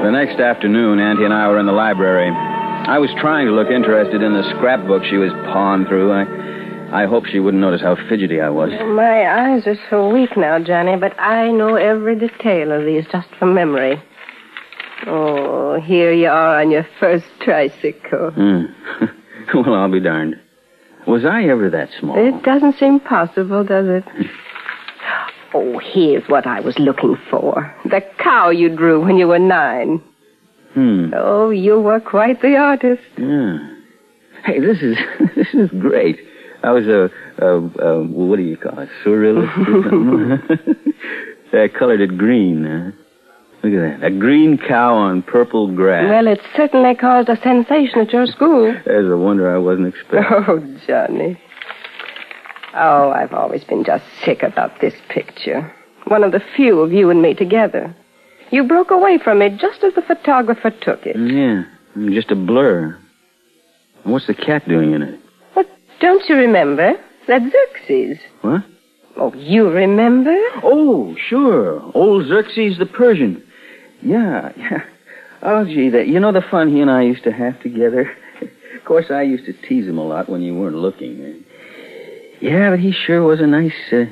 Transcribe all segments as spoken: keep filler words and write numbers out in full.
The next afternoon, Auntie and I were in the library. I was trying to look interested in the scrapbook she was pawing through. I, I hoped she wouldn't notice how fidgety I was. My eyes are so weak now, Johnny, but I know every detail of these just from memory. Oh, here you are on your first tricycle. Hmm. Well, I'll be darned. Was I ever that small? It doesn't seem possible, does it? Oh, here's what I was looking for. The cow you drew when you were nine. Hmm. Oh, you were quite the artist. Yeah. Hey, this is this is great. I was a, a, a what do you call it, surrealist or something? I colored it green. Huh? Look at that. A green cow on purple grass. Well, it certainly caused a sensation at your school. There's a wonder I wasn't expecting. Oh, Johnny. Oh, I've always been just sick about this picture. One of the few of you and me together. You broke away from me just as the photographer took it. Yeah, just a blur. What's the cat doing in it? But don't you remember? That's Xerxes. What? Oh, you remember? Oh, sure. Old Xerxes the Persian. Yeah, yeah. Oh, gee, that, you know the fun he and I used to have together? Of course, I used to tease him a lot when you weren't looking. Yeah, but he sure was a nice, uh...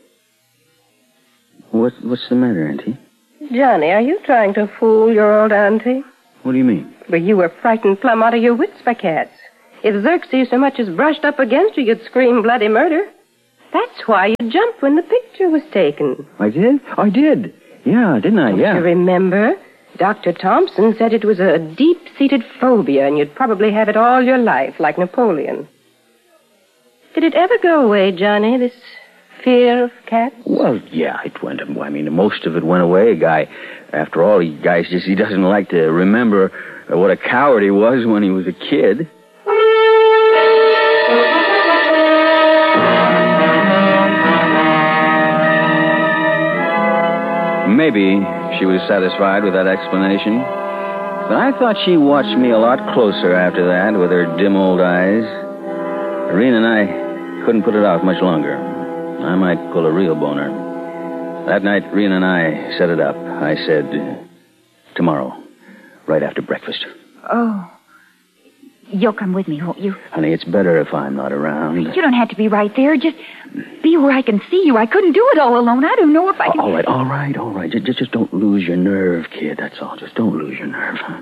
What, what's the matter, Auntie? Johnny, are you trying to fool your old auntie? What do you mean? Well, you were frightened plumb out of your wits by cats. If Xerxes so much as brushed up against you, you'd scream bloody murder. That's why you jumped when the picture was taken. I did? I did. Yeah, didn't I? Don't Yeah. you remember? Doctor Thompson said it was a deep-seated phobia, and you'd probably have it all your life, like Napoleon. Did it ever go away, Johnny, this fear of cats? Well, yeah, it went. I mean, most of it went away. A guy, after all, he guys just he doesn't like to remember what a coward he was when he was a kid. Maybe she was satisfied with that explanation, but I thought she watched me a lot closer after that with her dim old eyes. Rena and I couldn't put it off much longer. I might pull a real boner. That night, Rena and I set it up. I said, tomorrow, right after breakfast. Oh. You'll come with me, won't you? Honey, it's better if I'm not around. You don't have to be right there. Just be where I can see you. I couldn't do it all alone. I don't know if I can... All right, all right, all right. Just, just, just don't lose your nerve, kid. That's all. Just don't lose your nerve, huh?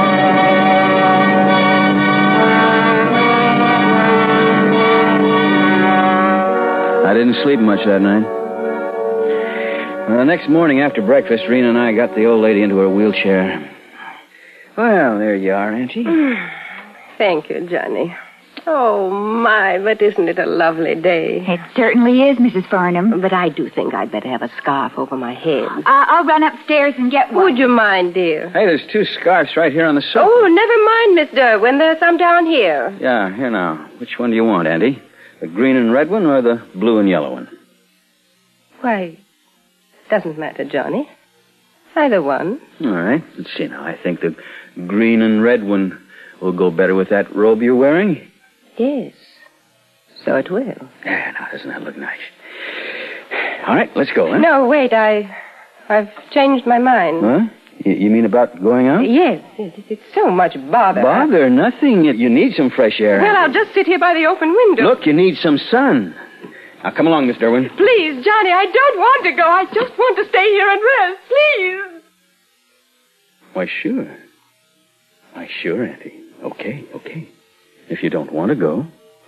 I didn't sleep much that night. Well, the next morning after breakfast, Rena and I got the old lady into her wheelchair. Well, there you are, Auntie. Thank you, Johnny. Oh, my, but isn't it a lovely day? It certainly is, Missus Farnham. But I do think I'd better have a scarf over my head. Uh, I'll run upstairs and get one. Would you mind, dear? Hey, there's two scarves right here on the sofa. Oh, never mind, Miss Derwin. There's some down here. Yeah, here now. Which one do you want, Andy? The green and red one or the blue and yellow one? Why, doesn't matter, Johnny. Either one. All right. Let's see now. I think the green and red one will go better with that robe you're wearing. Yes. So it will. Yeah, now, doesn't that look nice? All right, let's go, huh? No, wait, I... I've changed my mind. Huh? You, you mean about going out? Yes, yes, it's so much bother. Bother? Nothing. You need some fresh air. Well, I'll just sit here by the open window. Look, you need some sun. Now, come along, Miss Derwin. Please, Johnny, I don't want to go. I just want to stay here and rest. Please. Why, sure. Why, sure, Auntie. Okay, okay. If you don't want to go.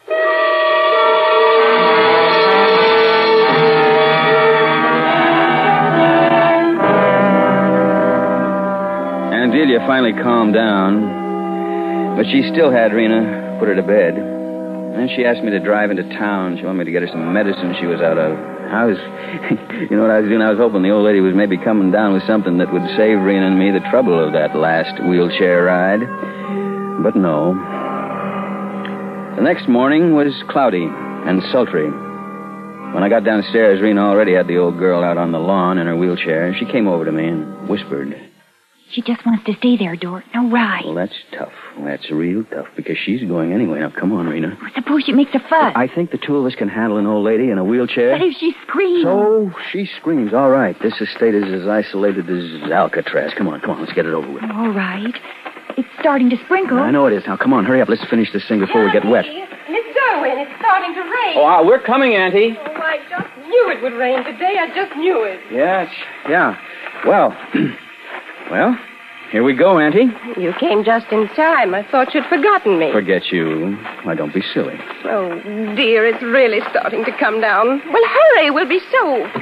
Aunt Delia finally calmed down, but she still had Rena put her to bed. And she asked me to drive into town. She wanted me to get her some medicine she was out of. I was, you know what I was doing? I was hoping the old lady was maybe coming down with something that would save Rena and me the trouble of that last wheelchair ride. But no. The next morning was cloudy and sultry. When I got downstairs, Rena already had the old girl out on the lawn in her wheelchair. She came over to me and whispered, She just wants to stay there, Dort. No ride. Well, that's tough. Well, that's real tough, because she's going anyway. Now, come on, Rena. Suppose she makes a fuss. I think the two of us can handle an old lady in a wheelchair. But if she screams... So, she screams. All right. This estate is as isolated as Alcatraz. Come on, come on. Let's get it over with. All right. It's starting to sprinkle. I know it is. Now, come on. Hurry up. Let's finish this thing before we get wet. Miss Derwin, it's starting to rain. Oh, uh, we're coming, Auntie. Oh, I just knew it would rain today. I just knew it. Yes, yeah. Well, well, here we go, Auntie. You came just in time. I thought you'd forgotten me. Forget you. Why, don't be silly. Oh, dear, it's really starting to come down. Well, hurry. We'll be soaked.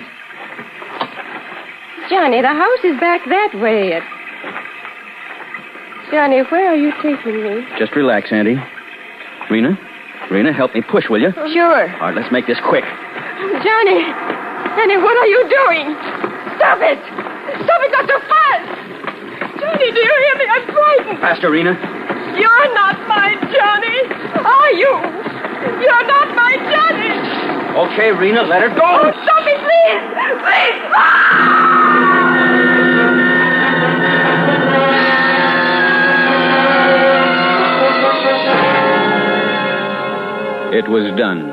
Johnny, the house is back that way. Johnny, where are you taking me? Just relax, Auntie. Rena? Rena, help me push, will you? Sure. All right, let's make this quick. Johnny! Johnny, what are you doing? Stop it! Stop it, not so fast! Johnny, do you hear me? I'm frightened. Faster, Rena. You're not my Johnny. Are you? You're not my Johnny. Okay, Rena, let her go. Oh, stop me, please! Please! Ah! It was done.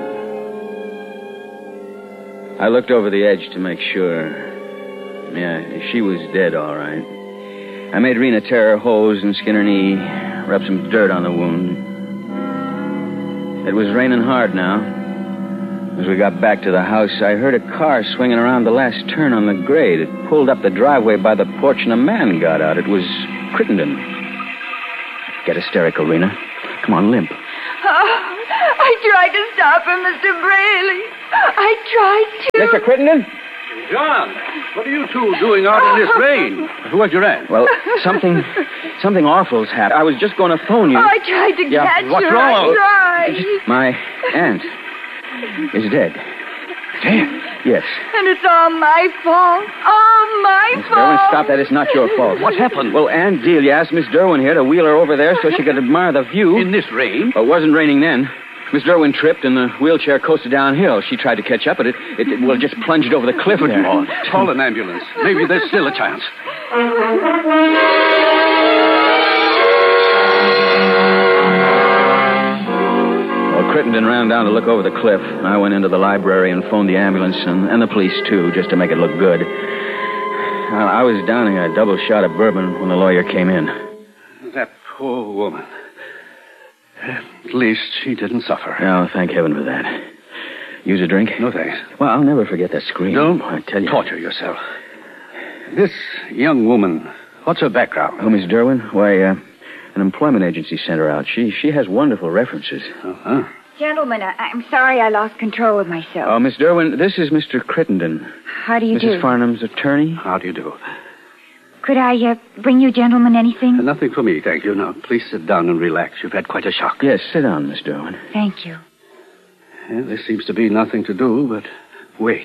I looked over the edge to make sure. Yeah, she was dead, all right. I made Rena tear her hose and skin her knee, rub some dirt on the wound. It was raining hard now. As we got back to the house, I heard a car swinging around the last turn on the grade. It pulled up the driveway by the porch, and a man got out. It was Crittenden. Get hysterical, Rena. Come on, limp. Oh, I tried to stop him, Mister Braley. I tried to. Mister Crittenden? John, what are you two doing out in this rain? Who was your aunt? Well, something something awful's happened. I was just going to phone you. Oh, I tried to Yeah, catch what's her. wrong? I tried. My aunt is dead. Dead? Yes. And it's all my fault. All my Miss fault. Derwin, stop that. It's not your fault. What happened? Well, Aunt Delia asked Miss Derwin here to wheel her over there so she could admire the view. In this rain? Well, it wasn't raining then. Miss Derwin tripped and the wheelchair coasted downhill. She tried to catch up, but it, it, it well, just plunged over the cliff there. Oh, call an ambulance. Maybe there's still a chance. Well, Crittenden ran down to look over the cliff. I went into the library and phoned the ambulance and, and the police, too, just to make it look good. Well, I was downing a double shot of bourbon when the lawyer came in. That poor woman. At least she didn't suffer. Oh, thank heaven for that. Use a drink? No, thanks. Well, I'll never forget that scream. Don't I tell you. torture yourself. This young woman, what's her background? Oh, Miss Derwin? Why, uh, an employment agency sent her out. She she has wonderful references. Uh-huh. Gentlemen, I- I'm sorry I lost control of myself. Oh, Miss Derwin, this is Mister Crittenden. How do you Missus do? Farnham's attorney. How do you do? Could I uh, bring you gentlemen anything? Nothing for me, thank you. Now, please sit down and relax. You've had quite a shock. Yes, sit down, Miss Derwin. Thank you. Yeah, there seems to be nothing to do, but wait.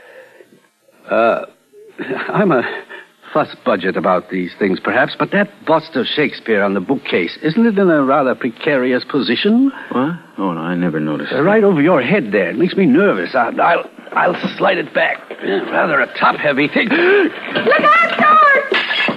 Uh, I'm a fuss budget about these things, perhaps, but that bust of Shakespeare on the bookcase, isn't it in a rather precarious position? What? Oh, no, I never noticed. Uh, right over your head there. It makes me nervous. I, I'll, I'll slide it back. Yeah, rather a top-heavy thing. Look out, George!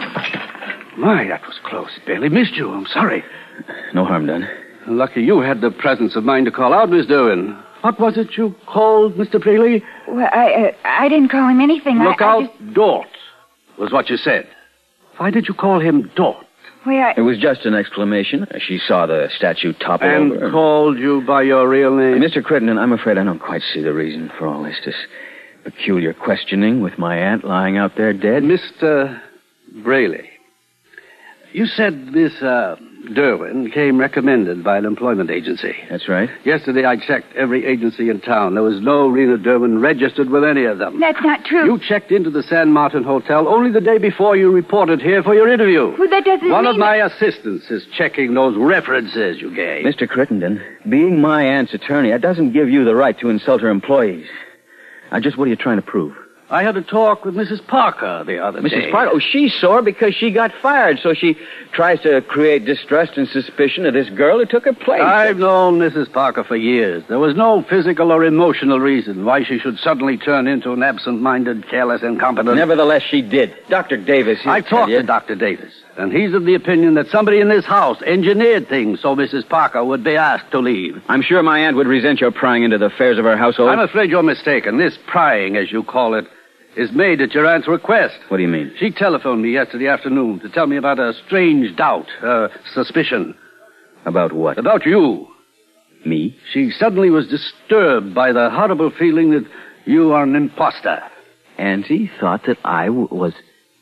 My, that was close. It barely missed you. I'm sorry. No harm done. Lucky you had the presence of mind to call out, Miss Derwin. What was it you called Mister Braley? Well, I uh, I didn't call him anything. Look I, I out, just... Dort, was what you said. Why did you call him Dort? Well, I... It was just an exclamation. She saw the statue topple And over. called you by your real name? Mister Crittenden, I'm afraid I don't quite see the reason for all this. This peculiar questioning with my aunt lying out there dead. Mister Braley, you said Miss uh, Derwin came recommended by an employment agency. That's right. Yesterday I checked every agency in town. There was no Rena Derwin registered with any of them. That's not true. You checked into the San Martin Hotel only the day before you reported here for your interview. Well, that doesn't One mean... of my assistants is checking those references you gave. Mister Crittenden, being my aunt's attorney, that doesn't give you the right to insult her employees. Now, just what are you trying to prove? I had a talk with Missus Parker the other Missus day. Parker? Oh, she's sore because she got fired, so she tries to create distrust and suspicion of this girl who took her place. I've known Missus Parker for years. There was no physical or emotional reason why she should suddenly turn into an absent-minded, careless, incompetent... Nevertheless, she did. Doctor Davis... I talked to Doctor Davis, and he's of the opinion that somebody in this house engineered things so Missus Parker would be asked to leave. I'm sure my aunt would resent your prying into the affairs of her household. I'm afraid you're mistaken. This prying, as you call it, is made at your aunt's request. What do you mean? She telephoned me yesterday afternoon to tell me about a strange doubt, a suspicion. About what? About you. Me? She suddenly was disturbed by the horrible feeling that you are an imposter. Auntie thought that I w- was...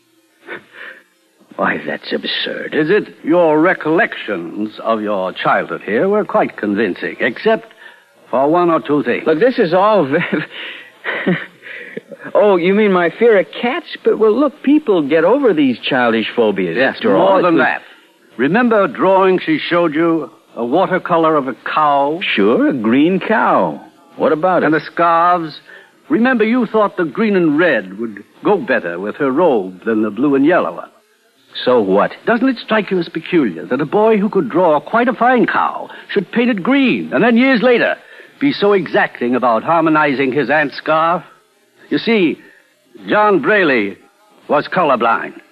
Why, that's absurd. Is it? Your recollections of your childhood here were quite convincing, except for one or two things. Look, this is all very... Oh, you mean my fear of cats? But, well, look, people get over these childish phobias. Yes, after more all, than was... that. Remember a drawing she showed you? A watercolor of a cow? Sure, a green cow. What about And it? the scarves? Remember you thought the green and red would go better with her robe than the blue and yellow one. So what? Doesn't it strike you as peculiar that a boy who could draw quite a fine cow should paint it green, and then years later be so exacting about harmonizing his aunt's scarf? You see, John Braley was colorblind.